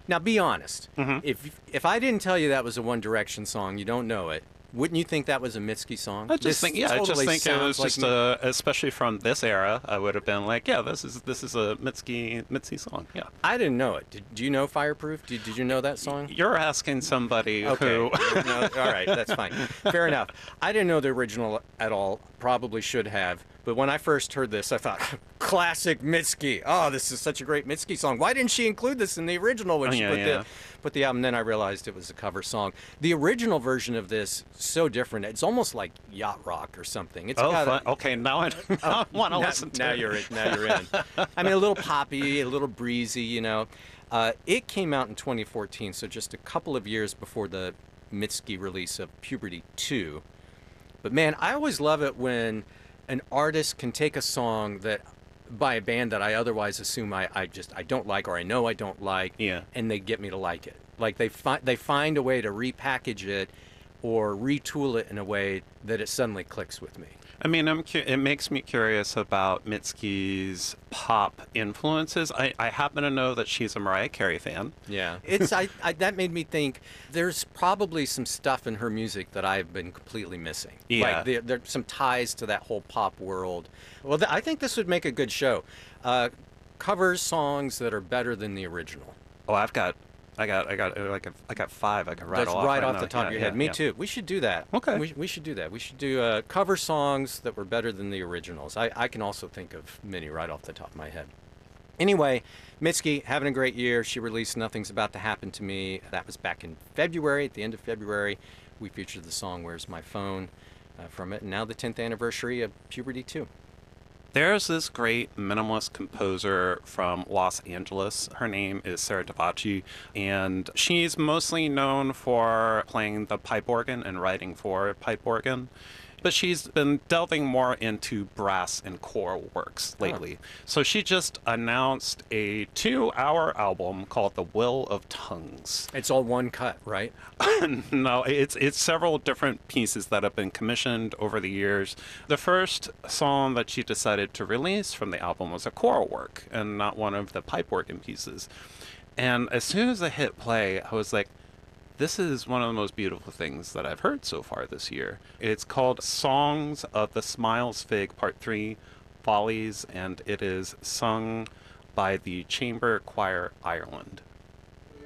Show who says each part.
Speaker 1: Now, be honest.
Speaker 2: Hmm.
Speaker 1: If I didn't tell you that was a One Direction song, you don't know it. Wouldn't you think that was a Mitski song?
Speaker 2: I just think, yeah, I just think it was
Speaker 1: like
Speaker 2: just especially from this era, I would have been like, yeah, this is a Mitski song. Yeah.
Speaker 1: I didn't know it. Do you know Fireproof? Did you know that song?
Speaker 2: You're asking somebody
Speaker 1: Okay.
Speaker 2: who.
Speaker 1: No, all right, that's fine. Fair enough. I didn't know the original at all. Probably should have. But when I first heard this, I thought, classic Mitski. Oh, this is such a great Mitski song. Why didn't she include this in the original when she put the album? Then I realized it was a cover song. The original version of this, so different. It's almost like yacht rock or something. It's got
Speaker 2: okay. Now I want to listen to
Speaker 1: now
Speaker 2: it.
Speaker 1: you're in. Now you're in. I mean, a little poppy, a little breezy, you know. It came out in 2014, so just a couple of years before the Mitski release of Puberty 2. But man, I always love it when an artist can take a song that by a band that I otherwise assume I don't like, or I know I don't like,
Speaker 2: Yeah.
Speaker 1: and they get me to like it. Like they find a way to repackage it or retool it in a way that it suddenly clicks with me.
Speaker 2: I mean, it makes me curious about Mitski's pop influences. I happen to know that she's a Mariah Carey fan.
Speaker 1: Yeah, it's that made me think there's probably some stuff in her music that I've been completely missing.
Speaker 2: Yeah.
Speaker 1: Like there's some ties to that whole pop world. Well, I think this would make a good show. Covers songs that are better than the original.
Speaker 2: Oh, I got five. I can rattle
Speaker 1: That's
Speaker 2: off
Speaker 1: right off
Speaker 2: now.
Speaker 1: the top of your head. Me too. We should do that.
Speaker 2: Okay.
Speaker 1: We should do that. We should do cover songs that were better than the originals. I can also think of many right off the top of my head. Anyway, Mitski, having a great year. She released Nothing's About to Happen to Me. That was back in February, at the end of February. We featured the song Where's My Phone from it. And now the 10th anniversary of Puberty 2.
Speaker 2: There's this great minimalist composer from Los Angeles. Her name is Sarah Davachi, and she's mostly known for playing the pipe organ and writing for pipe organ. But she's been delving more into brass and choral works lately. So she just announced a 2-hour album called The Will of Tongues.
Speaker 1: It's all one cut, right?
Speaker 2: No, it's several different pieces that have been commissioned over the years. The first song that she decided to release from the album was a choral work and not one of the pipe organ pieces. And as soon as I hit play, I was like, this is one of the most beautiful things that I've heard so far this year. It's called Songs of the Smiles Fig Part 3, Follies, and it is sung by the Chamber Choir Ireland.